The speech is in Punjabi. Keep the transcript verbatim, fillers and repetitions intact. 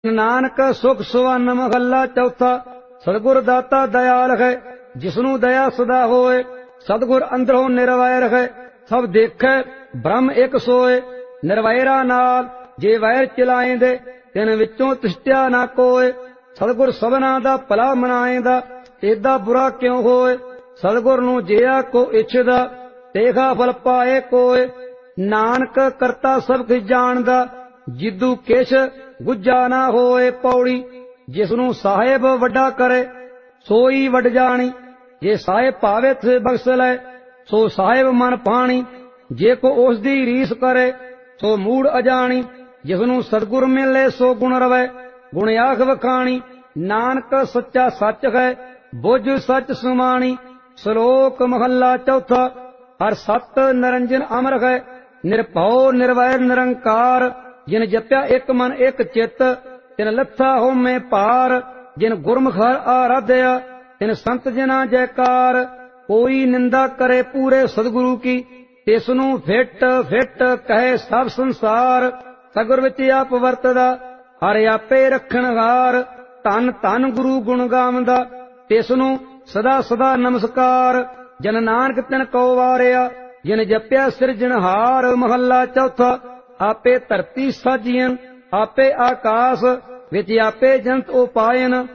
ਨਾਨਕ ਸੁਖ ਸੁਵਨ ਮਹੱਲਾ ਚੌਥਾ। ਸਤਿਗੁਰ ਦਾਤਾ ਦਇਆਲ ਹੈ, ਜਿਸਨੂੰ ਦਇਆ ਸਦਾ ਹੋਏ। ਸਤਿਗੁਰ ਅੰਦਰੋਂ ਨਿਰਵੈਰ ਹੈ, ਸਭ ਦੇਖੈ ਬ੍ਰਹਮ ਇੱਕ ਸੋਏ। ਨਿਰਵੈਰਾ ਨਾਲ ਜੇ ਵੈਰ ਚਲਾਏਂਦੇ, ਤਿਨ ਵਿੱਚੋਂ ਤਿਸ਼ਟਿਆ ਨਾ ਕੋਏ। ਸਤਿਗੁਰ ਸਭਨਾ ਦਾ ਭਲਾ ਮਨਾਏਂਦਾ, ਏਦਾਂ ਬੁਰਾ ਕਿਉਂ ਹੋਏ। ਸਤਿਗੁਰ ਨੂੰ ਜਿਆ ਕੋ ਇੱਛਦਾ, ਤੇਖਾ ਫਲ ਪਾਏ ਕੋਏ। ਨਾਨਕ ਕਰਤਾ ਸਭ ਕੁਝ ਜਾਣਦਾ, ਜਿਦੂ ਕਿਛ ਗੁੱਜਾ ਨਾ ਹੋਏ। ਪੌੜੀ ਜਿਸਨੂੰ ਸਾਹਿਬ ਵੱਡਾ ਕਰੇ, ਸੋਈ ਵੱਡ ਜਾਣੀ। ਜੇ ਸਾਹਿਬ ਭਾਵੇ ਤੇ ਬਖਸ਼ ਲੈ, ਸੋ ਸਾਹਿਬ ਮਨ ਪਾਣੀ। ਜੇ ਕੋ ਉਸ ਦੀ ਰੀਸ ਕਰੇ, ਸੋ ਮੂੜ ਅਜਾਣੀ। ਜਿਸਨੂੰ ਸਤਿਗੁਰ ਮਿਲੇ, ਸੋ ਗੁਣ ਰਵੈ, ਗੁਣ ਆਖ ਵਖਾਣੀ। ਨਾਨਕ ਸੱਚਾ ਸੱਚ ਹੈ, ਬੁੱਝ ਸੱਚ ਸੁਮਾਣੀ। ਸ਼ਲੋਕ ਮਹੱਲਾ ਚੌਥਾ। ਹਰ ਸਤ ਨਿਰੰਜਨ ਅਮਰ ਹੈ, ਨਿਰਭਉ ਨਿਰਵੈਰ ਨਿਰੰਕਾਰ। ਜਿਨ ਜਪਿਆ ਇੱਕ ਮਨ ਇੱਕ ਚਿੱਤ, ਤਿਨ ਲੱਥਾ ਹੋਮੇ ਪਾਰ। ਜਿਨ ਗੁਰਮੁਖ ਹਰਿ ਆਰਾਧਿਆ, ਤਿਨ ਸੰਤ ਜਨਾ ਜੈਕਾਰ। ਕੋਈ ਨਿੰਦਾ ਕਰੇ ਪੂਰੇ ਸਤਿਗੁਰੂ ਕੀ, ਤਿਸ ਨੂੰ ਫਿੱਟ ਫਿੱਟ ਕਹੇ ਸਭ ਸੰਸਾਰ। ਸਤਿਗੁਰ ਵਿੱਚ ਆਪ ਵਰਤਦਾ, ਹਰਿ ਆਪੇ ਰੱਖਣਹਾਰ। ਧੰਨ ਧੰਨ ਗੁਰੂ ਗੁਣ ਗਾਵੰਦਾ, ਤਿਸ ਨੂੰ ਸਦਾ ਸਦਾ ਨਮਸਕਾਰ। ਜਨ ਨਾਨਕ ਤਿਨ ਕਉ ਵਾਰਿਆ, ਜਿਨ ਜਪਿਆ ਸਿਰਜਣਹਾਰ। ਮਹੱਲਾ ਚੌਥਾ। ਆਪੇ ਧਰਤੀ ਸਾਜੀਐ, ਆਪੇ ਆਕਾਸ, ਵਿੱਚ ਆਪੇ ਜੰਤ ਉਪਾਇਨ।